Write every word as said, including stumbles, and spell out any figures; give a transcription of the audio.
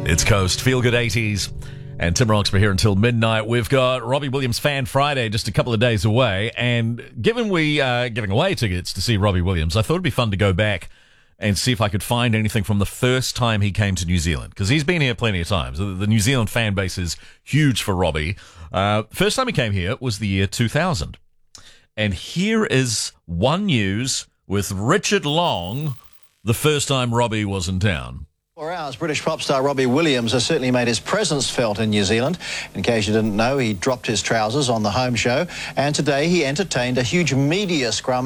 It's Coast, Feel Good eighties, and Tim Roxburgh here until midnight. We've got Robbie Williams Fan Friday just a couple of days away, and given we are giving away tickets to see Robbie Williams, I thought it'd be fun to go back and see if I could find anything from the first time he came to New Zealand, because he's been here plenty of times. The, the New Zealand fan base is huge for Robbie. Uh, first time he came here was the year two thousand. And here is One News with Richard Long, the first time Robbie was in town. For hours, British pop star Robbie Williams has certainly made his presence felt in New Zealand. In case you didn't know, he dropped his trousers on the home show, and today he entertained a huge media scrum